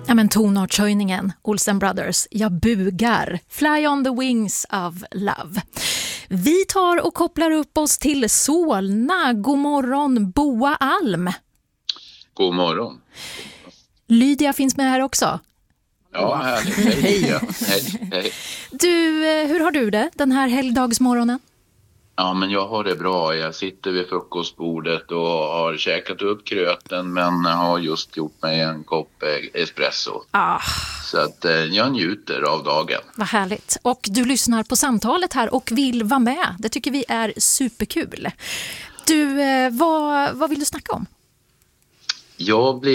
Ja, men tonartshöjningen, Olsen Brothers, jag bugar. Fly on the wings of love. Vi tar och kopplar upp oss till Solna. God morgon, Boa Alm. God morgon. Lydia finns med här också. Ja, härligt. Hej. Hej. Du, hur har du det den här helgdagsmorgonen? Ja, men jag har det bra. Jag sitter vid frukostbordet och har käkat upp kröten, men har just gjort mig en kopp espresso. Så att jag njuter av dagen. Vad härligt. Och du lyssnar på samtalet här och vill vara med. Det tycker vi är superkul. Du, vad vill du snacka om? Vi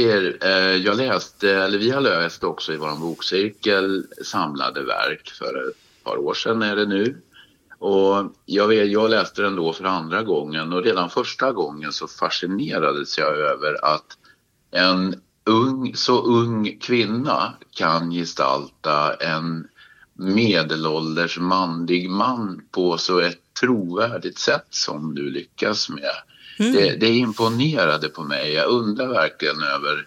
har läst också i vår bokcirkel samlade verk för ett par år sedan är det nu. Och jag läste den då för andra gången, och redan första gången så fascinerades jag över att en så ung kvinna kan gestalta en medelålders manlig man på så ett trovärdigt sätt som du lyckas med. Det imponerade på mig. Jag undrar verkligen över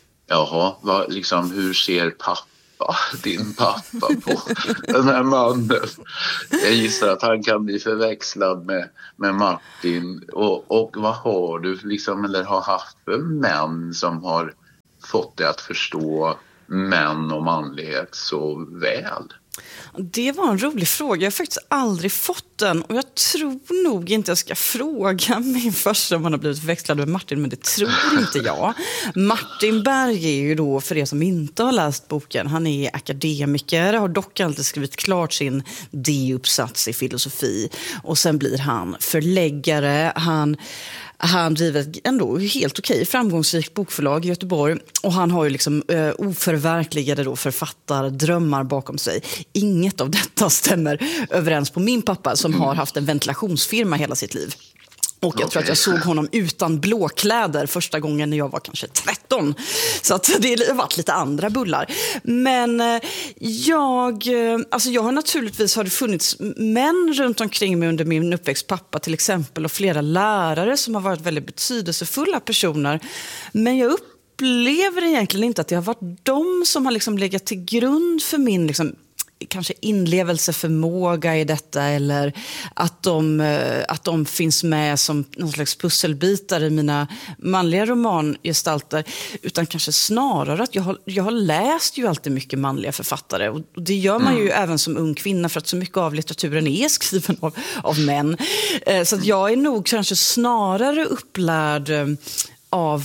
hur ser din pappa på den här mannen. Jag gissar att han kan bli förväxlad med Martin. Och vad har du eller har haft för män som har fått dig att förstå män och manlighet så väl? Det var en rolig fråga. Jag har faktiskt aldrig fått den. Och jag tror nog inte jag ska fråga min farsa om han har blivit förväxlad med Martin. Men det tror inte jag. Martin Berg är ju då, för er som inte har läst boken, han är akademiker. Har dock alltid skrivit klart sin D-uppsats i filosofi. Och sen blir han förläggare. Han driver ett ändå helt okej framgångsrikt bokförlag i Göteborg, och han har ju oförverkligade då författardrömmar bakom sig. Inget av detta stämmer överens på min pappa som har haft en ventilationsfirma hela sitt liv. Och jag tror att jag såg honom utan blåkläder första gången när jag var kanske 13. Så att det har varit lite andra bullar. Men jag har naturligtvis, har det funnits män runt omkring mig under min uppväxt, pappa till exempel, och flera lärare som har varit väldigt betydelsefulla personer. Men jag upplever egentligen inte att det har varit de som har legat till grund för min kanske inlevelseförmåga i detta, eller att de finns med som någon slags pusselbitar i mina manliga romangestalter, utan kanske snarare att jag har läst ju alltid mycket manliga författare, och det gör man ju även som ung kvinna, för att så mycket av litteraturen är skriven av män. Så att jag är nog kanske snarare upplärd av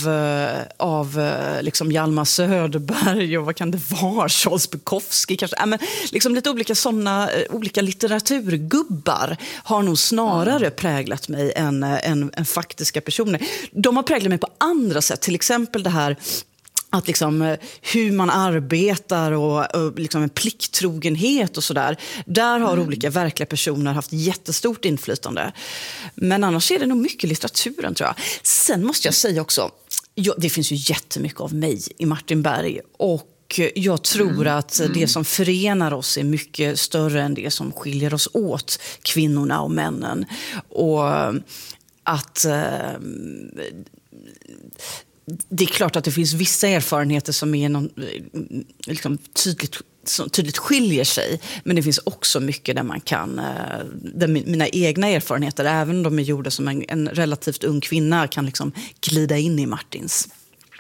Hjalmar Söderberg och vad kan det vara, Charles Bukowski kanske, lite olika litteraturgubbar har nog snarare präglat mig än faktiska personer. De har präglat mig på andra sätt, till exempel det här att hur man arbetar och en plikttrogenhet och sådär. Där har olika verkliga personer haft jättestort inflytande. Men annars är det nog mycket litteraturen, tror jag. Sen måste jag säga också, det finns ju jättemycket av mig i Martin Berg, och jag tror att det som förenar oss är mycket större än det som skiljer oss åt, kvinnorna och männen. Och att det är klart att det finns vissa erfarenheter som är tydligt skiljer sig, men det finns också mycket där man kan, där mina egna erfarenheter, även om de är gjorda som en relativt ung kvinna, kan glida in i Martins.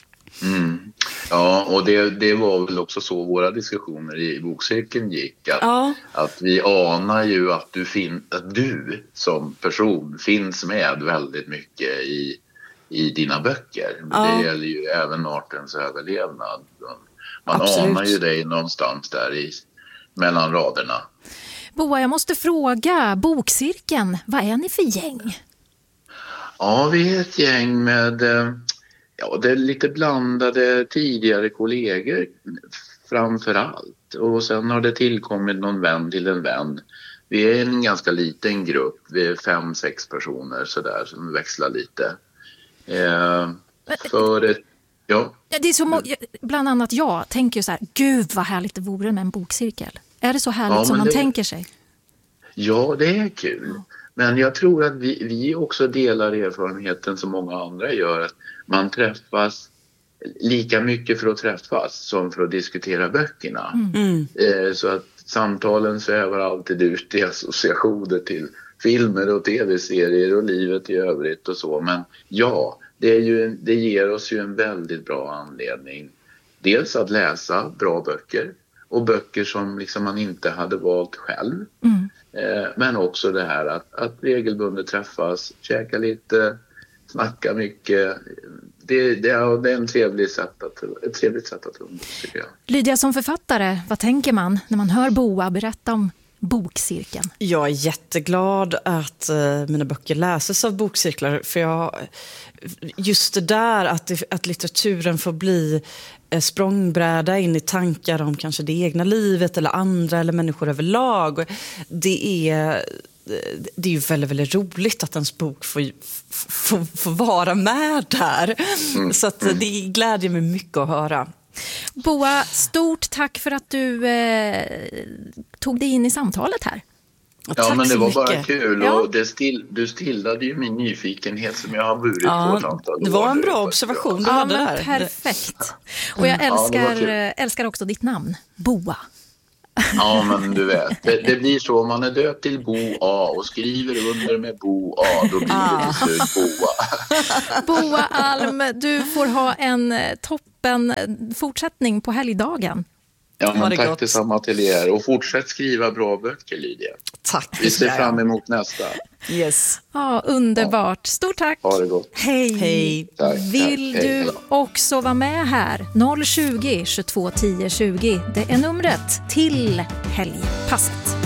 Ja, och det var väl också så våra diskussioner i bokcirkeln gick, att vi anar ju att du som person finns med väldigt mycket i dina böcker. Det gäller ju även artens överlevnad. Man anar ju dig någonstans där mellan raderna. Boa, jag måste fråga, bokcirkeln, vad är ni för gäng? Ja, vi är ett gäng med det är lite blandade tidigare kollegor framför allt. Och sen har det tillkommit någon vän till en vän. Vi är en ganska liten grupp, vi är 5-6 personer sådär, som växlar lite. Det är så bland annat jag tänker så här, gud vad härligt det vore med en bokcirkel. Är det så härligt som man tänker sig? Ja, det är kul. Men jag tror att vi också delar erfarenheten som många andra gör. Att man träffas lika mycket för att träffas som för att diskutera böckerna. Så att samtalen svävar alltid ut i associationer till filmer och tv-serier och livet i övrigt och så. Men ja, det ger oss ju en väldigt bra anledning. Dels att läsa bra böcker och böcker som liksom man inte hade valt själv. Men också det här att regelbundet träffas, käka lite, snacka mycket. Det är ett trevligt sätt att umgås, tycker jag. Lydia, som författare, vad tänker man när man hör Boa berätta om bokcirkeln? Jag är jätteglad att mina böcker läses av bokcirklar, för just det där att litteraturen får bli språngbräda in i tankar om kanske det egna livet eller andra eller människor överlag. Det är ju väldigt, väldigt roligt att ens bok får vara med där. Så att det glädjer mig mycket att höra. Boa, stort tack för att du tog dig in i samtalet här. Ja, men det var mycket. bara kul. Ja. Och du stillade ju min nyfikenhet som jag har burit på ett antal år. Det var en bra observation du hade där. Perfekt. Och jag älskar också ditt namn, Boa. Ja, men du vet, det blir så om man är döpt till Bo A och skriver under med Bo A, då blir det till slut Boa. Boa Alm, du får ha en toppen fortsättning på helgdagen. Ja, men tack detsamma till er. Och fortsätt skriva bra böcker, Lydia. Tack. Vi ser fram emot nästa. Yes. Ja, underbart. Stort tack. Ha det gott. Hej. Tack, Vill tack. Hej. du också vara med här? 020 22 10 20. Det är numret till helgpasset.